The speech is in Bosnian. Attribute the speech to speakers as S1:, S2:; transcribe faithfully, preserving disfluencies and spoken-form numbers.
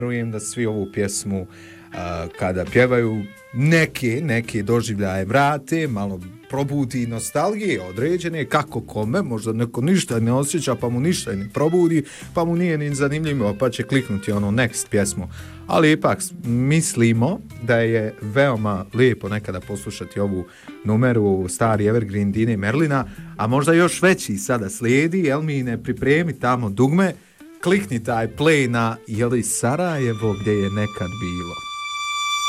S1: Vjerujem da svi ovu pjesmu uh, kada pjevaju neke, neke doživljaje vrate, malo probudi nostalgije određene, kako kome, možda neko ništa ne osjeća pa mu ništa ne probudi, pa mu nije ni zanimljivo, pa će kliknuti ono next pjesmu. Ali ipak mislimo da je veoma lijepo nekada poslušati ovu numeru stari Evergreen Dine Merlina, a možda još veći sada slijedi, jel mi ne pripremi tamo dugme, klikni taj play na Jeli Sarajevo gdje je nekad bilo.